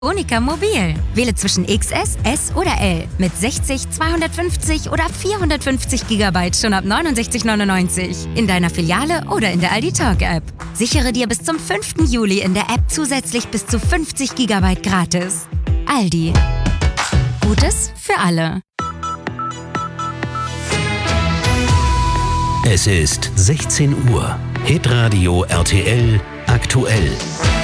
Telefonica Mobil. Wähle zwischen XS, S oder L mit 60, 250 oder 450 GB schon ab 69,99 in deiner Filiale oder in der Aldi Talk App. Sichere dir bis zum 5. Juli in der App zusätzlich bis zu 50 GB gratis. Aldi. Gutes für alle. Es ist 16 Uhr. Hitradio RTL aktuell.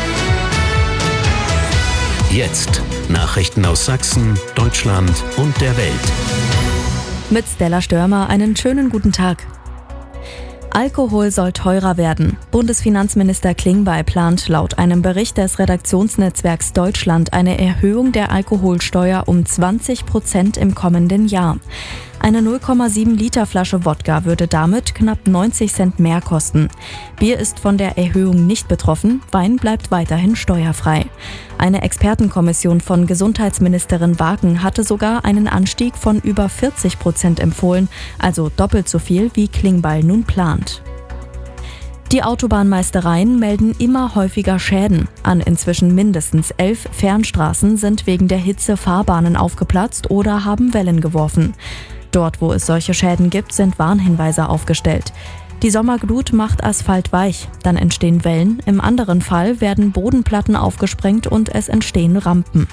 Jetzt Nachrichten aus Sachsen, Deutschland und der Welt. Mit Stella Störmer einen schönen guten Tag. Alkohol soll teurer werden. Bundesfinanzminister Klingbeil plant laut einem Bericht des Redaktionsnetzwerks Deutschland eine Erhöhung der Alkoholsteuer um 20% im kommenden Jahr. Eine 0,7 Liter Flasche Wodka würde damit knapp 90 Cent mehr kosten. Bier ist von der Erhöhung nicht betroffen, Wein bleibt weiterhin steuerfrei. Eine Expertenkommission von Gesundheitsministerin Wagen hatte sogar einen Anstieg von über 40% empfohlen, also doppelt so viel, wie Klingbeil nun plant. Die Autobahnmeistereien melden immer häufiger Schäden. An inzwischen mindestens 11 Fernstraßen sind wegen der Hitze Fahrbahnen aufgeplatzt oder haben Wellen geworfen. Dort, wo es solche Schäden gibt, sind Warnhinweise aufgestellt. Die Sommerglut macht Asphalt weich, dann entstehen Wellen, im anderen Fall werden Bodenplatten aufgesprengt und es entstehen Rampen.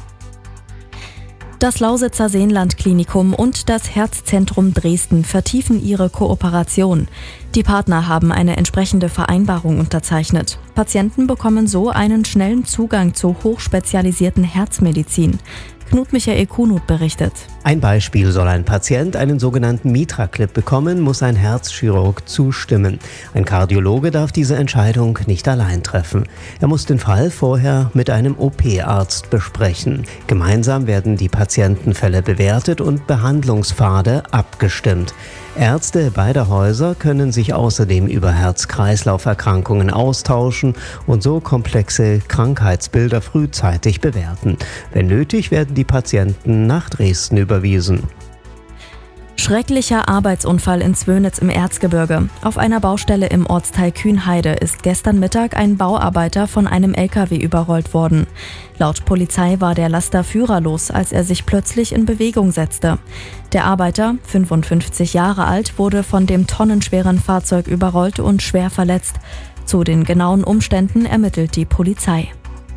Das Lausitzer Seenland-Klinikum und das Herzzentrum Dresden vertiefen ihre Kooperation. Die Partner haben eine entsprechende Vereinbarung unterzeichnet. Patienten bekommen so einen schnellen Zugang zu hochspezialisierten Herzmedizin. Knut-Michael Kunut berichtet. Ein Beispiel: Soll ein Patient einen sogenannten Mitra-Clip bekommen, muss ein Herzchirurg zustimmen. Ein Kardiologe darf diese Entscheidung nicht allein treffen. Er muss den Fall vorher mit einem OP-Arzt besprechen. Gemeinsam werden die Patientenfälle bewertet und Behandlungspfade abgestimmt. Ärzte beider Häuser können sich außerdem über Herz-Kreislauf-Erkrankungen austauschen und so komplexe Krankheitsbilder frühzeitig bewerten. Wenn nötig, werden die Patienten nach Dresden überwiesen. Schrecklicher Arbeitsunfall in Zwönitz im Erzgebirge. Auf einer Baustelle im Ortsteil Kühnheide ist gestern Mittag ein Bauarbeiter von einem LKW überrollt worden. Laut Polizei war der Laster führerlos, als er sich plötzlich in Bewegung setzte. Der Arbeiter, 55 Jahre alt, wurde von dem tonnenschweren Fahrzeug überrollt und schwer verletzt. Zu den genauen Umständen ermittelt die Polizei.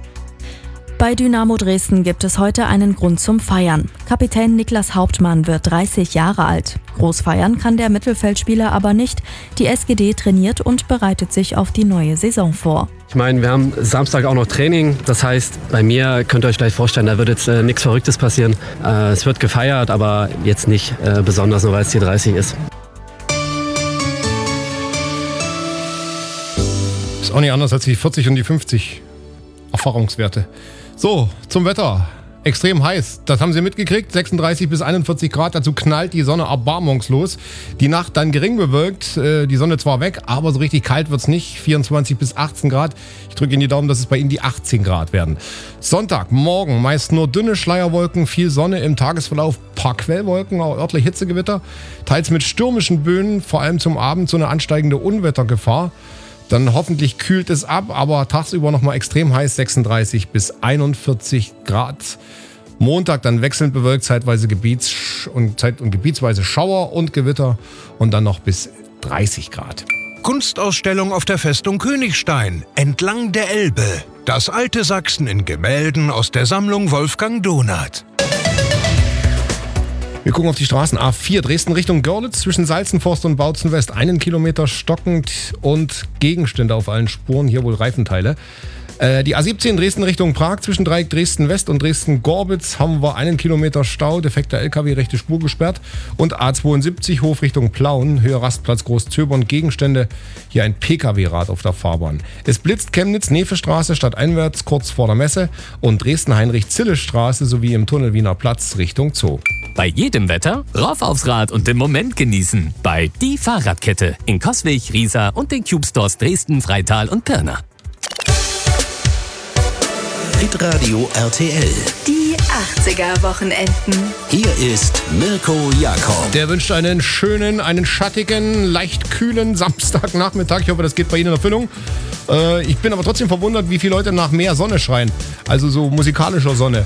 Bei Dynamo Dresden gibt es heute einen Grund zum Feiern. Kapitän Niklas Hauptmann wird 30 Jahre alt. Groß feiern kann der Mittelfeldspieler aber nicht. Die SGD trainiert und bereitet sich auf die neue Saison vor. Ich meine, wir haben Samstag auch noch Training. Das heißt, bei mir könnt ihr euch gleich vorstellen, da wird jetzt nichts Verrücktes passieren. Es wird gefeiert, aber jetzt nicht besonders, nur weil es hier 30 ist. Ist auch nicht anders als die 40 und die 50 Erfahrungswerte. So, zum Wetter. Extrem heiß, das haben Sie mitgekriegt, 36 bis 41 Grad, dazu knallt die Sonne erbarmungslos. Die Nacht dann gering bewölkt, die Sonne zwar weg, aber so richtig kalt wird's nicht, 24 bis 18 Grad. Ich drücke Ihnen die Daumen, dass es bei Ihnen die 18 Grad werden. Sonntag, morgen, meist nur dünne Schleierwolken, viel Sonne im Tagesverlauf, paar Quellwolken, auch örtlich Hitzegewitter, teils mit stürmischen Böen, vor allem zum Abend so eine ansteigende Unwettergefahr. Dann hoffentlich kühlt es ab, aber tagsüber nochmal extrem heiß, 36 bis 41 Grad. Montag dann wechselnd bewölkt, zeitweise gebietsweise Schauer und Gewitter und dann noch bis 30 Grad. Kunstausstellung auf der Festung Königstein, entlang der Elbe. Das alte Sachsen in Gemälden aus der Sammlung Wolfgang Donath. Wir gucken auf die Straßen. A4 Dresden Richtung Görlitz zwischen Salzenforst und Bautzen West. 1 Kilometer stockend und Gegenstände auf allen Spuren. Hier wohl Reifenteile. Die A17 Dresden Richtung Prag zwischen Dreieck Dresden West und Dresden Gorbitz haben wir 1 Kilometer Stau. Defekter LKW, rechte Spur gesperrt. Und A72 Hof Richtung Plauen. Höhe Rastplatz Großzöbern. Gegenstände. Hier ein PKW-Rad auf der Fahrbahn. Es blitzt Chemnitz Nevestraße stadteinwärts kurz vor der Messe. Und Dresden Heinrich-Zille-Straße sowie im Tunnel Wiener Platz Richtung Zoo. Bei jedem Wetter rauf aufs Rad und den Moment genießen. Bei Die Fahrradkette in Coswig, Riesa und den Cube Stores Dresden, Freital und Pirna. Hitradio RTL. Die 80er-Wochenenden. Hier ist Mirko Jakob. Der wünscht einen schönen, einen schattigen, leicht kühlen Samstagnachmittag. Ich hoffe, das geht bei Ihnen in Erfüllung. Ich bin aber trotzdem verwundert, wie viele Leute nach mehr Sonne schreien. Also so musikalischer Sonne.